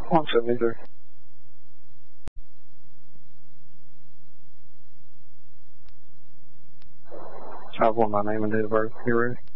173. 519, name and date of birth. You ready?